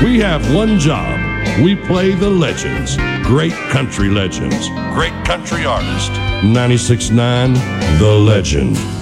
We have one job. We play the legends. Great country legends. Great country artist. 96.9 The Legend.